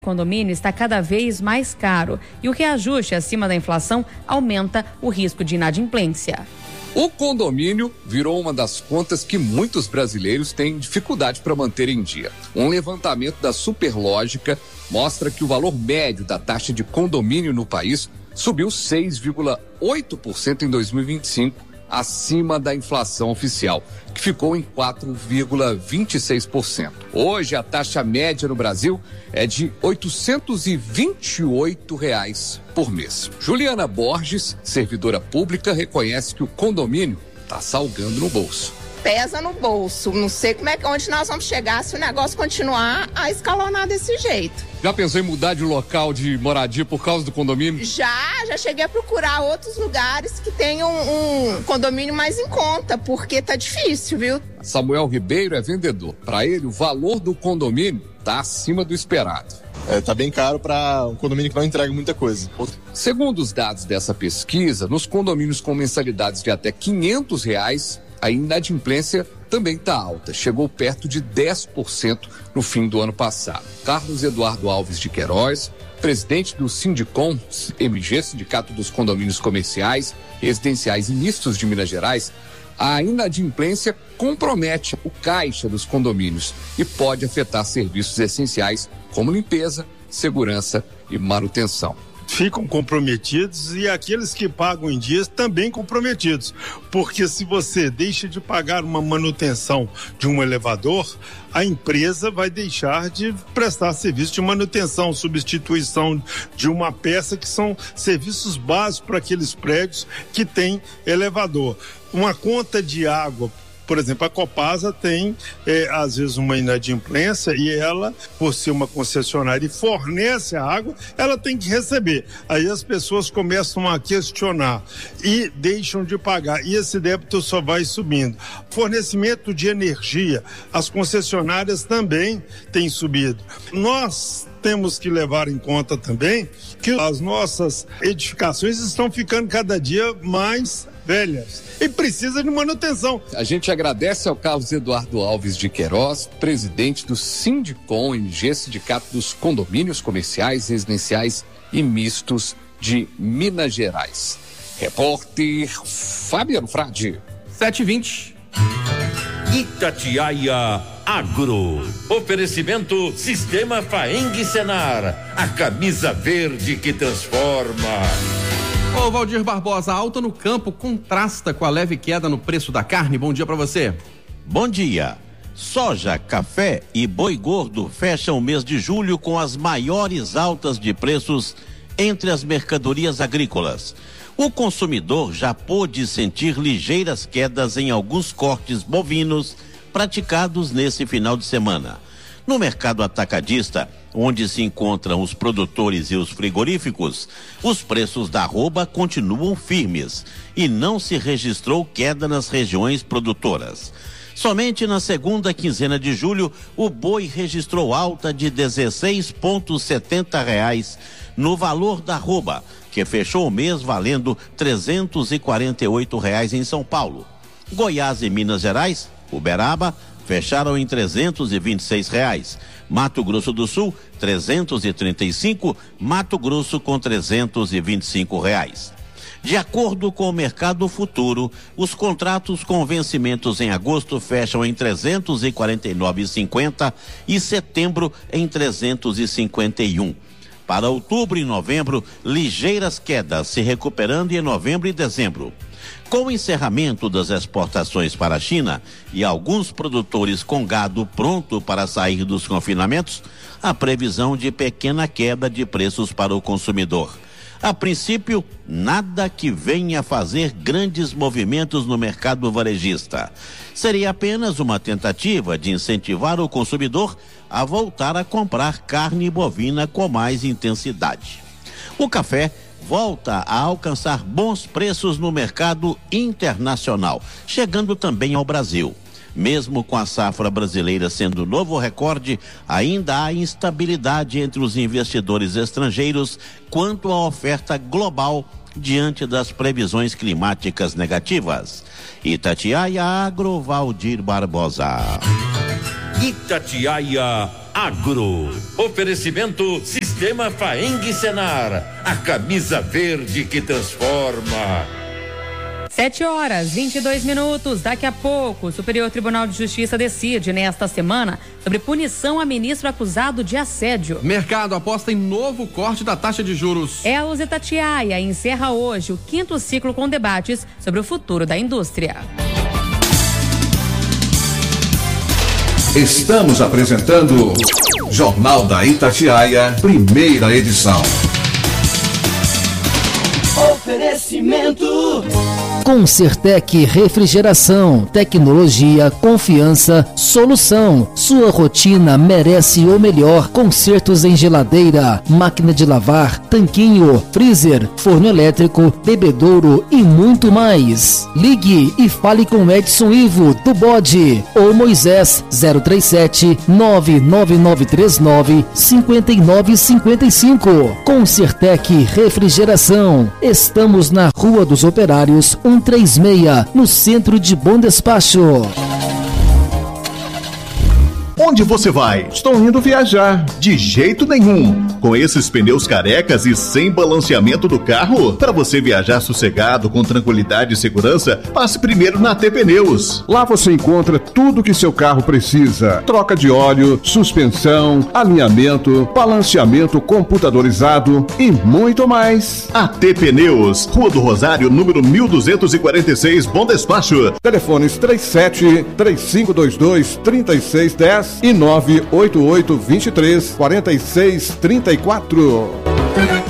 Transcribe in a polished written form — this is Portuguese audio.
condomínio está cada vez mais caro e o reajuste acima da inflação aumenta o risco de inadimplência. O condomínio virou uma das contas que muitos brasileiros têm dificuldade para manter em dia. Um levantamento da Superlógica mostra que o valor médio da taxa de condomínio no país subiu 6,8% em 2025, acima da inflação oficial, que ficou em 4,26%. Hoje, a taxa média no Brasil é de R$ 828 por mês. Juliana Borges, servidora pública, reconhece que o condomínio está salgando no bolso. Pesa no bolso. Não sei onde nós vamos chegar se o negócio continuar a escalonar desse jeito. Já pensou em mudar de local de moradia por causa do condomínio? Já cheguei a procurar outros lugares que tenham um condomínio mais em conta, porque tá difícil, viu? Samuel Ribeiro é vendedor. Para ele, o valor do condomínio tá acima do esperado. Tá bem caro para um condomínio que não entrega muita coisa. Segundo os dados dessa pesquisa, nos condomínios com mensalidades de até R$500, a inadimplência também está alta, chegou perto de 10% no fim do ano passado. Carlos Eduardo Alves de Queiroz, presidente do Sindicom MG, Sindicato dos Condomínios Comerciais, Residenciais e Mistos de Minas Gerais, a inadimplência compromete o caixa dos condomínios e pode afetar serviços essenciais como limpeza, segurança e manutenção. Ficam comprometidos e aqueles que pagam em dias também comprometidos, porque se você deixa de pagar uma manutenção de um elevador, a empresa vai deixar de prestar serviço de manutenção, substituição de uma peça, que são serviços básicos para aqueles prédios que têm elevador. Uma conta de água, por exemplo, a Copasa tem, às vezes, uma inadimplência e ela, por ser uma concessionária e fornece a água, ela tem que receber. Aí as pessoas começam a questionar e deixam de pagar. E esse débito só vai subindo. Fornecimento de energia, as concessionárias também têm subido. Nós temos que levar em conta também que as nossas edificações estão ficando cada dia mais velhas e precisa de manutenção. A gente agradece ao Carlos Eduardo Alves de Queiroz, presidente do Sindicom MG, Sindicato dos Condomínios Comerciais, Residenciais e Mistos de Minas Gerais. Repórter Fabiano Frade. 7h20. Itatiaia Agro. Oferecimento Sistema Faeng Senar. A camisa verde que transforma. Ô Valdir Barbosa, a alta no campo contrasta com a leve queda no preço da carne. Bom dia para você. Bom dia. Soja, café e boi gordo fecham o mês de julho com as maiores altas de preços entre as mercadorias agrícolas. O consumidor já pôde sentir ligeiras quedas em alguns cortes bovinos praticados nesse final de semana. No mercado atacadista, onde se encontram os produtores e os frigoríficos, os preços da arroba continuam firmes e não se registrou queda nas regiões produtoras. Somente na segunda quinzena de julho, o boi registrou alta de R$16,70 no valor da arroba, que fechou o mês valendo R$348 em São Paulo. Goiás e Minas Gerais, Uberaba, fecharam em R$326. Mato Grosso do Sul, 335, Mato Grosso com R$325. De acordo com o mercado futuro, os contratos com vencimentos em agosto fecham em 349,50 e setembro em 351. Para outubro e novembro, ligeiras quedas, se recuperando em novembro e dezembro. Com o encerramento das exportações para a China e alguns produtores com gado pronto para sair dos confinamentos, a previsão de pequena queda de preços para o consumidor. A princípio, nada que venha fazer grandes movimentos no mercado varejista. Seria apenas uma tentativa de incentivar o consumidor a voltar a comprar carne bovina com mais intensidade. O café volta a alcançar bons preços no mercado internacional, chegando também ao Brasil. Mesmo com a safra brasileira sendo novo recorde, ainda há instabilidade entre os investidores estrangeiros quanto à oferta global diante das previsões climáticas negativas. Itatiaia Agro, Valdir Barbosa. Itatiaia Agro. Oferecimento Sistema Faeng Senar. A camisa verde que transforma. 7h22. Daqui a pouco, o Superior Tribunal de Justiça decide nesta semana sobre punição a ministro acusado de assédio. Mercado aposta em novo corte da taxa de juros. Elza Itatiaia encerra hoje o 5º ciclo com debates sobre o futuro da indústria. Estamos apresentando Jornal da Itatiaia, primeira edição. Oferecimento Concertec Refrigeração, tecnologia, confiança, solução. Sua rotina merece o melhor. Consertos em geladeira, máquina de lavar, tanquinho, freezer, forno elétrico, bebedouro e muito mais. Ligue e fale com Edson Ivo do Bode ou Moisés 037 99939 5955. Concertec Refrigeração. Estamos na Rua dos Operários 136, no centro de Bom Despacho. Onde você vai? Estou indo viajar. De jeito nenhum. Com esses pneus carecas e sem balanceamento do carro, para você viajar sossegado, com tranquilidade e segurança, passe primeiro na AT Pneus. Lá você encontra tudo que seu carro precisa. Troca de óleo, suspensão, alinhamento, balanceamento computadorizado e muito mais. AT Pneus, Rua do Rosário, número 1246, Bom Despacho. Telefones 37-3522-3610 e 988-23-4634.